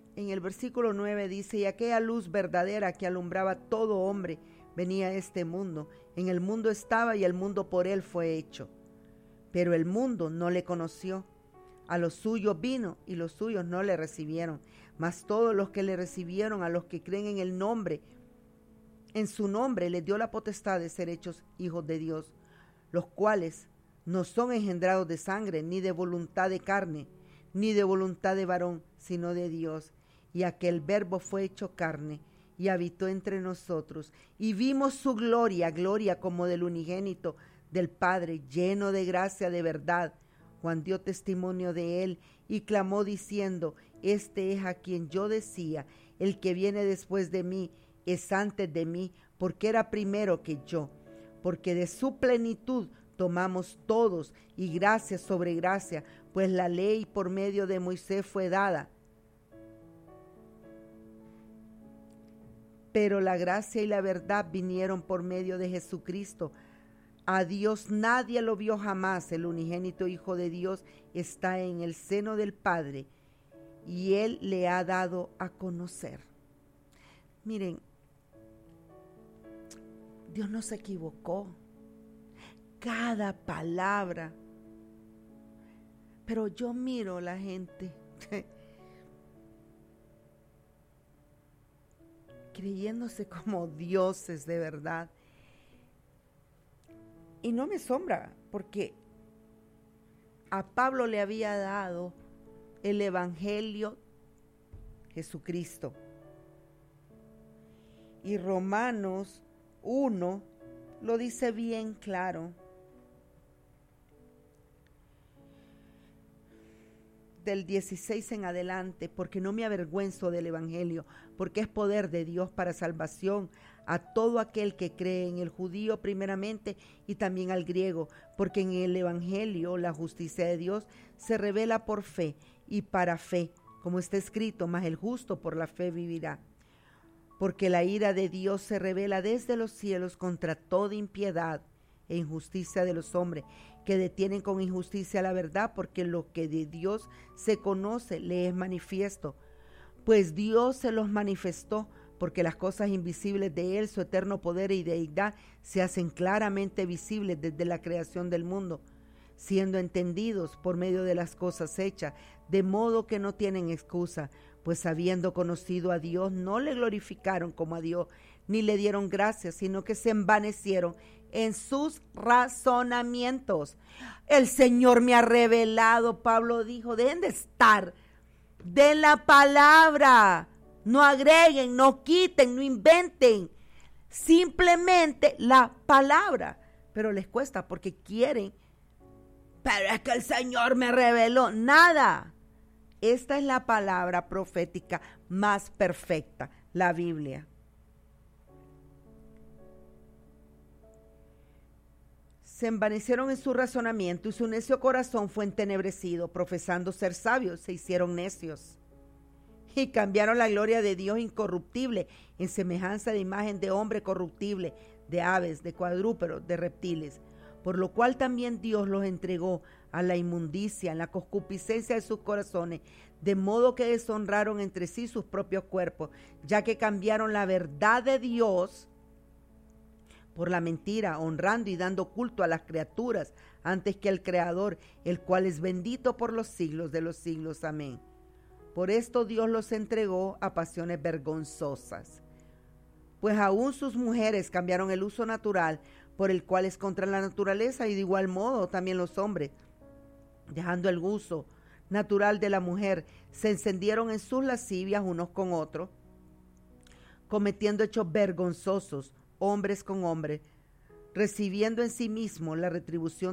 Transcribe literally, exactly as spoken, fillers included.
en el versículo nueve dice, y aquella luz verdadera que alumbraba todo hombre venía a este mundo. En el mundo estaba y el mundo por él fue hecho. Pero el mundo no le conoció. A los suyos vino y los suyos no le recibieron. Mas todos los que le recibieron, a los que creen en el nombre, en su nombre les dio la potestad de ser hechos hijos de Dios, los cuales no son engendrados de sangre, ni de voluntad de carne, ni de voluntad de varón, sino de Dios. Y aquel Verbo fue hecho carne y habitó entre nosotros, y vimos su gloria, gloria como del unigénito del Padre, lleno de gracia, de verdad. Juan dio testimonio de él y clamó diciendo, este es a quien yo decía, el que viene después de mí es antes de mí, porque era primero que yo, porque de su plenitud tomamos todos, y gracia sobre gracia, pues la ley por medio de Moisés fue dada, pero la gracia y la verdad vinieron por medio de Jesucristo. A Dios nadie lo vio jamás. El unigénito Hijo de Dios está en el seno del Padre y Él le ha dado a conocer. Miren, Dios no se equivocó. Cada palabra. Pero yo miro a la gente creyéndose como dioses de verdad. Y no me asombra, porque a Pablo le había dado el Evangelio Jesucristo. Y Romanos uno lo dice bien claro. Del dieciséis en adelante, porque no me avergüenzo del Evangelio, porque es poder de Dios para salvación a todo aquel que cree, en el judío primeramente y también al griego, porque en el Evangelio la justicia de Dios se revela por fe y para fe, como está escrito, mas el justo por la fe vivirá. Porque la ira de Dios se revela desde los cielos contra toda impiedad e injusticia de los hombres, que detienen con injusticia la verdad, porque lo que de Dios se conoce le es manifiesto, pues Dios se los manifestó, porque las cosas invisibles de Él, su eterno poder y deidad, se hacen claramente visibles desde la creación del mundo, siendo entendidos por medio de las cosas hechas, de modo que no tienen excusa, pues habiendo conocido a Dios, no le glorificaron como a Dios, ni le dieron gracias, sino que se envanecieron en sus razonamientos. El Señor me ha revelado, Pablo dijo, dejen de estar de la palabra, no agreguen, no quiten, no inventen, simplemente la palabra. Pero les cuesta porque quieren, pero es que el Señor me reveló. Nada. Esta es la palabra profética más perfecta, la Biblia. Se envanecieron en su razonamiento y su necio corazón fue entenebrecido, profesando ser sabios, se hicieron necios. Y cambiaron la gloria de Dios incorruptible en semejanza de imagen de hombre corruptible, de aves, de cuadrúpedos, de reptiles. Por lo cual también Dios los entregó a la inmundicia, en la concupiscencia de sus corazones, de modo que deshonraron entre sí sus propios cuerpos, ya que cambiaron la verdad de Dios por la mentira, honrando y dando culto a las criaturas antes que al Creador, el cual es bendito por los siglos de los siglos. Amén. Por esto Dios los entregó a pasiones vergonzosas, pues aún sus mujeres cambiaron el uso natural por el cual es contra la naturaleza, y de igual modo también los hombres, dejando el uso natural de la mujer, se encendieron en sus lascivias unos con otros, cometiendo hechos vergonzosos, hombres con hombres, recibiendo en sí mismos la retribución